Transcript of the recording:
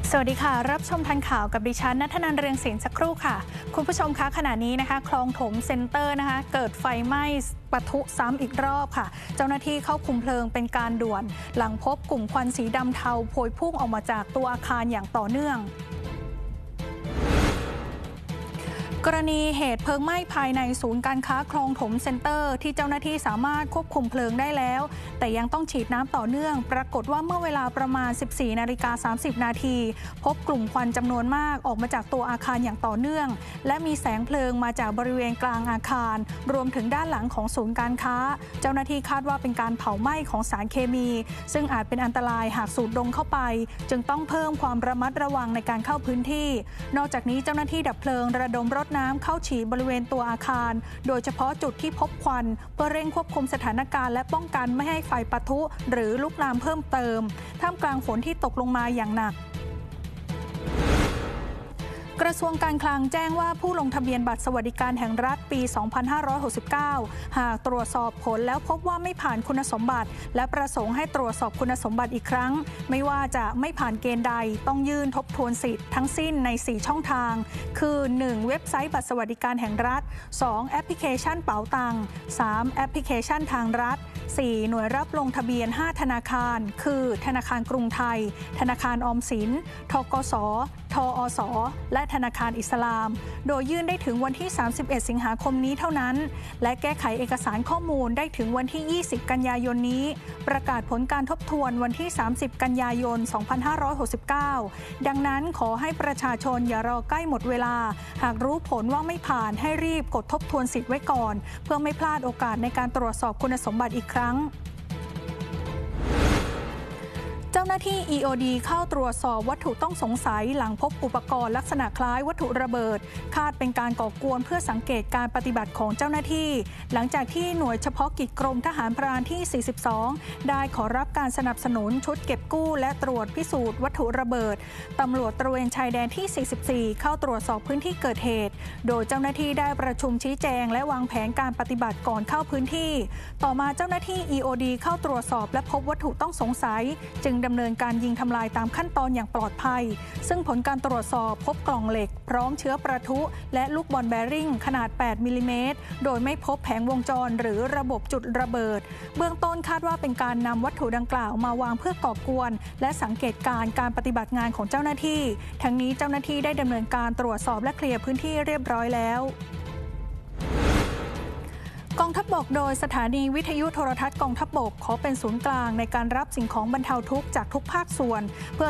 สวัสดีค่ะรับชมทันข่าวกับดิฉันณัฐนันท์เรืองศิลป์สักครู่ค่ะคุณผู้ชมคะขณะนี้นะคะคลองถมเซ็นเตอร์นะคะเกิดไฟไหม้ปะทุซ้ำอีกรอบค่ะเจ้าหน้าที่เข้าคุมเพลิงเป็นการด่วนหลังพบกลุ่มควันสีดำเทาพวยพุ่งออกมาจากตัวอาคารอย่างต่อเนื่องกรณีเหตุเพลิงไหม้ภายในศูนย์การค้าคลองถมเซ็นเตอร์ที่เจ้าหน้าที่สามารถควบคุมเพลิงได้แล้วแต่ยังต้องฉีดน้ำต่อเนื่องปรากฏว่าเมื่อเวลาประมาณ 14:30 นาทีพบกลุ่มควันจำนวนมากออกมาจากตัวอาคารอย่างต่อเนื่องและมีแสงเพลิงมาจากบริเวณกลางอาคารรวมถึงด้านหลังของศูนย์การค้าเจ้าหน้าที่คาดว่าเป็นการเผาไหม้ของสารเคมีซึ่งอาจเป็นอันตรายหากสูดดมเข้าไปจึงต้องเพิ่มความระมัดระวังในการเข้าพื้นที่นอกจากนี้เจ้าหน้าที่ดับเพลิงระดมรถน้ำเข้าฉีดบริเวณตัวอาคารโดยเฉพาะจุดที่พบควันเพื่อเร่งควบคุมสถานการณ์และป้องกันไม่ให้ไฟปะทุหรือลุกลามเพิ่มเติมท่ามกลางฝนที่ตกลงมาอย่างหนักกระทรวงการคลังแจ้งว่าผู้ลงทะเบียนบัตรสวัสดิการแห่งรัฐปี 2569 หากตรวจสอบผลแล้วพบว่าไม่ผ่านคุณสมบัติและประสงค์ให้ตรวจสอบคุณสมบัติอีกครั้งไม่ว่าจะไม่ผ่านเกณฑ์ใดต้องยื่นทบทวนสิทธิ์ทั้งสิ้นใน 4 ช่องทางคือ 1. เว็บไซต์บัตรสวัสดิการแห่งรัฐ 2. แอปพลิเคชันเป๋าตังค์ 3. แอปพลิเคชันทางรัฐ 4. หน่วยรับลงทะเบียน 5 ธนาคารคือธนาคารกรุงไทยธนาคารออมสินธกส.ทอส.และธนาคารอิสลามโดยยื่นได้ถึงวันที่ 31 สิงหาคมนี้เท่านั้นและแก้ไขเอกสารข้อมูลได้ถึงวันที่ 20 กันยายนนี้ประกาศผลการทบทวนวันที่ 30 กันยายน 2569 ดังนั้นขอให้ประชาชนอย่ารอใกล้หมดเวลาหากรู้ผลว่าไม่ผ่านให้รีบกดทบทวนสิทธิ์ไว้ก่อนเพื่อไม่พลาดโอกาสในการตรวจสอบคุณสมบัติอีกครั้งเจ้าหน้าที่ EOD เข้าตรวจสอบวัตถุต้องสงสัยหลังพบอุปกรณ์ลักษณะคล้ายวัตถุระเบิดคาดเป็นการก่อกวนเพื่อสังเกตการปฏิบัติของเจ้าหน้าที่หลังจากที่หน่วยเฉพาะกิจกรมทหารพรานที่ 42 ได้ขอรับการสนับสนุนชุดเก็บกู้และตรวจพิสูจน์วัตถุระเบิดตำรวจตระเวนชายแดนที่ 44 เข้าตรวจสอบพื้นที่เกิดเหตุโดยเจ้าหน้าที่ได้ประชุมชี้แจงและวางแผนการปฏิบัติก่อนเข้าพื้นที่ต่อมาเจ้าหน้าที่ EOD เข้าตรวจสอบและพบวัตถุต้องสงสัยจึงดำเนินการยิงทำลายตามขั้นตอนอย่างปลอดภัยซึ่งผลการตรวจสอบพบกล่องเหล็กพร้อมเชื้อประทุและลูกบอลแบริ่งขนาด 8 มิลลิเมตรโดยไม่พบแผงวงจรหรือระบบจุดระเบิดเบื้องต้นคาดว่าเป็นการนำวัตถุดังกล่าวมาวางเพื่อก่อกวนและสังเกตการปฏิบัติงานของเจ้าหน้าที่ทั้งนี้เจ้าหน้าที่ได้ดำเนินการตรวจสอบและเคลียร์พื้นที่เรียบร้อยแล้วกองทัพบกโดยสถานีวิทยุโทรทัศน์กองทัพบกขอเป็นศูนย์กลางในการรับสิ่งของบรรเทาทุกข์จากทุกภาคส่วนเพื่อ